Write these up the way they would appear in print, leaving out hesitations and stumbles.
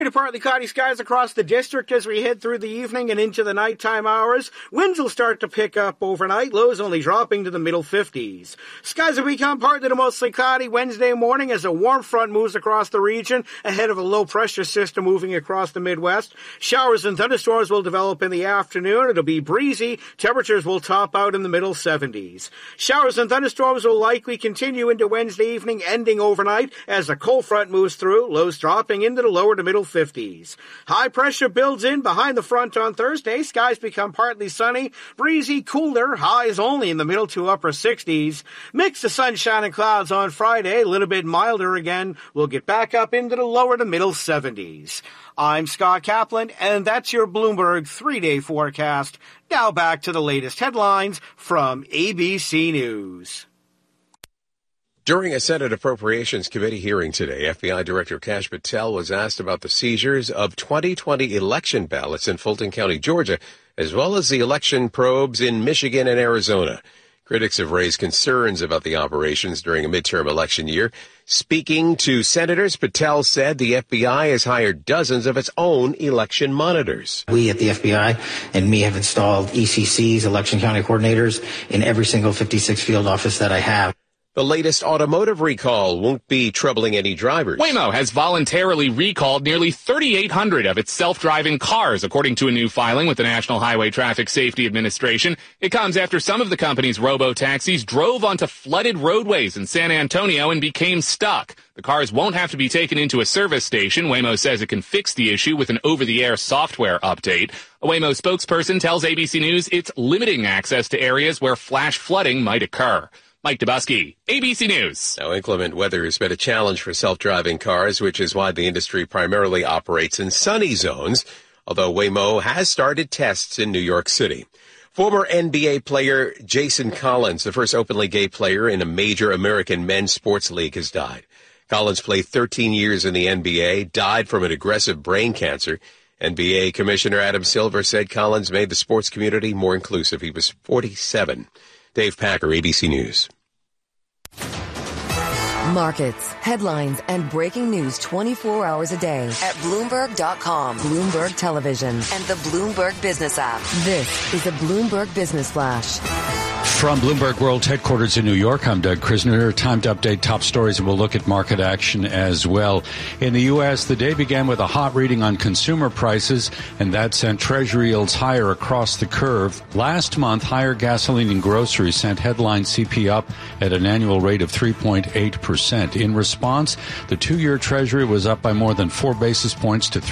Partly cloudy skies across the district as we head through the evening and into the nighttime hours. Winds will start to pick up overnight, lows only dropping to the middle 50s. Skies will become partly to mostly cloudy Wednesday morning as a warm front moves across the region ahead of a low-pressure system moving across the Midwest. Showers and thunderstorms will develop in the afternoon. It'll be breezy. Temperatures will top out in the middle 70s. Showers and thunderstorms will likely continue into Wednesday evening, ending overnight as a cold front moves through, lows dropping into the lower to middle 50s. High pressure builds in behind the front on Thursday. Skies become partly sunny, breezy, cooler, highs only in the middle to upper 60s. Mix of sunshine and clouds on Friday, a little bit milder again. We'll get back up into the lower to middle 70s. I'm Scott Kaplan, and that's your Bloomberg 3-day forecast. Now back to the latest headlines from ABC News. During a Senate Appropriations Committee hearing today, FBI Director Kash Patel was asked about the seizures of 2020 election ballots in Fulton County, Georgia, as well as the election probes in Michigan and Arizona. Critics have raised concerns about the operations during a midterm election year. Speaking to senators, Patel said the FBI has hired dozens of its own election monitors. We at the FBI and me have installed ECCs, election county coordinators, in every single 56 field office that I have. The latest automotive recall won't be troubling any drivers. Waymo has voluntarily recalled nearly 3,800 of its self-driving cars, according to a new filing with the National Highway Traffic Safety Administration. It comes after some of the company's robo-taxis drove onto flooded roadways in San Antonio and became stuck. The cars won't have to be taken into a service station. Waymo says it can fix the issue with an over-the-air software update. A Waymo spokesperson tells ABC News it's limiting access to areas where flash flooding might occur. Mike Dubusky, ABC News. Now, inclement weather has been a challenge for self-driving cars, which is why the industry primarily operates in sunny zones, although Waymo has started tests in New York City. Former NBA player Jason Collins, the first openly gay player in a major American men's sports league, has died. Collins played 13 years in the NBA, died from an aggressive brain cancer. NBA Commissioner Adam Silver said Collins made the sports community more inclusive. He was 47. Dave Packer, ABC News. Markets, headlines, and breaking news 24 hours a day at Bloomberg.com, Bloomberg Television, and the Bloomberg Business app. This is a Bloomberg Business Flash. From Bloomberg World Headquarters in New York, I'm Doug Krisner. Time to update top stories, and we'll look at market action as well. In the U.S., the day began with a hot reading on consumer prices, and that sent Treasury yields higher across the curve. Last month, higher gasoline and groceries sent headline CP up at an annual rate of 3.8%. In response, the two-year Treasury was up by more than 4 basis points to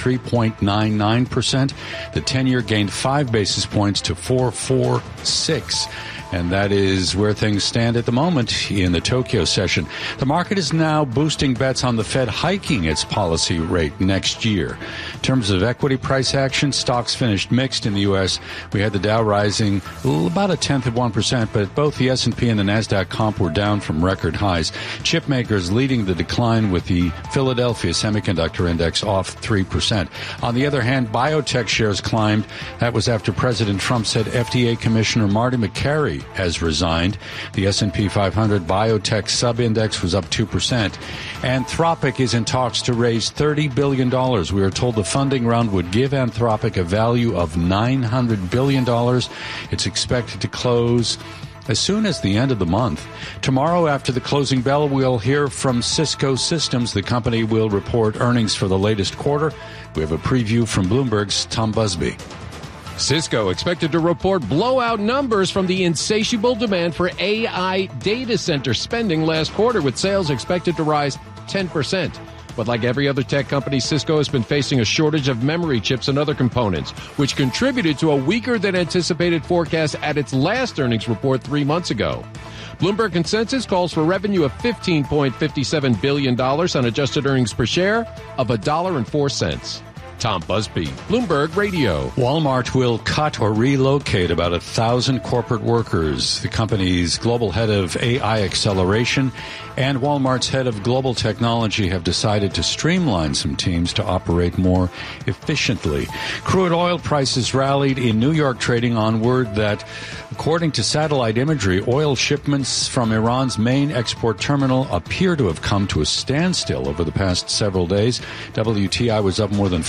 3.99%. The 10-year gained 5 basis points to 4.46%. And that is where things stand at the moment in the Tokyo session. The market is now boosting bets on the Fed hiking its policy rate next year. In terms of equity price action, stocks finished mixed in the U.S. We had the Dow rising about 0.1%, but both the S&P and the NASDAQ comp were down from record highs. Chip makers leading the decline with the Philadelphia Semiconductor Index off 3%. On the other hand, biotech shares climbed. That was after President Trump said FDA Commissioner Marty McCary has resigned. The S&P 500 biotech sub-index was up 2%. Anthropic is in talks to raise $30 billion. We are told the funding round would give Anthropic a value of $900 billion. It's expected to close as soon as the end of the month. Tomorrow, after the closing bell, we'll hear from Cisco Systems. The company will report earnings for the latest quarter. We have a preview from Bloomberg's Tom Busby. Cisco expected to report blowout numbers from the insatiable demand for AI data center spending last quarter, with sales expected to rise 10%. But like every other tech company, Cisco has been facing a shortage of memory chips and other components, which contributed to a weaker than anticipated forecast at its last earnings report 3 months ago. Bloomberg consensus calls for revenue of $15.57 billion on adjusted earnings per share of $1.04. Tom Busby, Bloomberg Radio. Walmart will cut or relocate about 1,000 corporate workers. The company's global head of AI acceleration and Walmart's head of global technology have decided to streamline some teams to operate more efficiently. Crude oil prices rallied in New York, trading on word that, according to satellite imagery, oil shipments from Iran's main export terminal appear to have come to a standstill over the past several days. WTI was up more than